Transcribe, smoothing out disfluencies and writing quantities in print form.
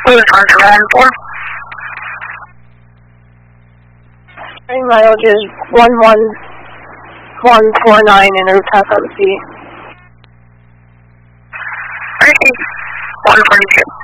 Who's on to run for? Mileage is 11149 in route FMC. Okay, 142.